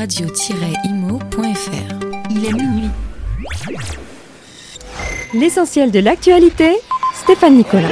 radio-imo.fr. Il est minuit. L'essentiel de l'actualité, Stéphane Nicolas.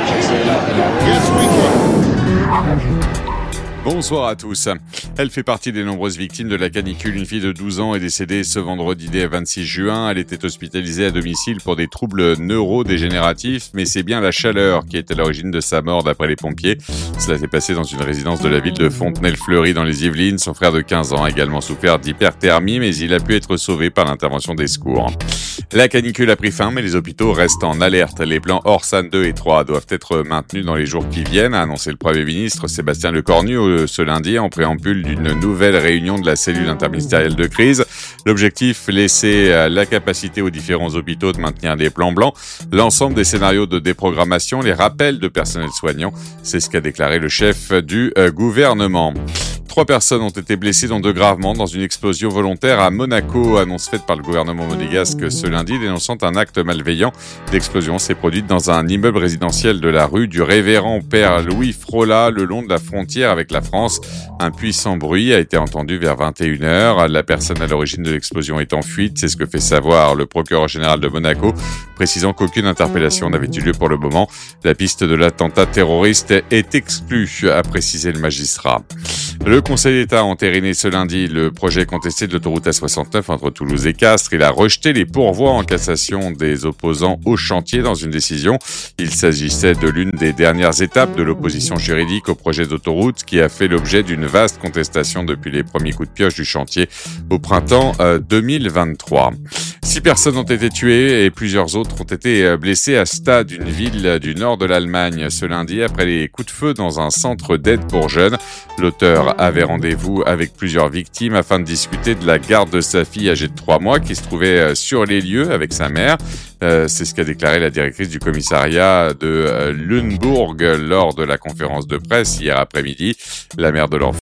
Bonsoir à tous. Elle fait partie des nombreuses victimes de la canicule. Une fille de 12 ans est décédée ce vendredi 26 juin. Elle était hospitalisée à domicile pour des troubles neurodégénératifs, mais c'est bien la chaleur qui est à l'origine de sa mort d'après les pompiers. Cela s'est passé dans une résidence de la ville de Fontenay-le-Fleury dans les Yvelines. Son frère de 15 ans a également souffert d'hyperthermie, mais il a pu être sauvé par l'intervention des secours. La canicule a pris fin, mais les hôpitaux restent en alerte. Les plans Orsan 2 et 3 doivent être maintenus dans les jours qui viennent, a annoncé le Premier ministre Sébastien Lecornu ce lundi en préambule d'une nouvelle réunion de la cellule interministérielle de crise. L'objectif, laisser la capacité aux différents hôpitaux de maintenir des plans blancs, l'ensemble des scénarios de déprogrammation, les rappels de personnel soignant. C'est ce qu'a déclaré le chef du gouvernement. 3 personnes ont été blessées, dont 2 gravement, dans une explosion volontaire à Monaco. Annonce faite par le gouvernement monégasque ce lundi, dénonçant un acte malveillant. L'explosion s'est produite dans un immeuble résidentiel de la rue du Révérend Père Louis Frola, le long de la frontière avec la France. Un puissant bruit a été entendu vers 21h. La personne à l'origine de l'explosion est en fuite. C'est ce que fait savoir le procureur général de Monaco, précisant qu'aucune interpellation n'avait eu lieu pour le moment. La piste de l'attentat terroriste est exclue, a précisé le magistrat. Le Conseil d'État a entériné ce lundi le projet contesté de l'autoroute A69 entre Toulouse et Castres. Il a rejeté les pourvois en cassation des opposants au chantier dans une décision. Il s'agissait de l'une des dernières étapes de l'opposition juridique au projet d'autoroute qui a fait l'objet d'une vaste contestation depuis les premiers coups de pioche du chantier au printemps 2023. 6 personnes ont été tuées et plusieurs autres ont été blessées à Stade, une ville du nord de l'Allemagne, ce lundi après les coups de feu dans un centre d'aide pour jeunes. L'auteur avait rendez-vous avec plusieurs victimes afin de discuter de la garde de sa fille âgée de 3 mois qui se trouvait sur les lieux avec sa mère. C'est ce qu'a déclaré la directrice du commissariat de Lunebourg lors de la conférence de presse hier après-midi. La mère de l'enfant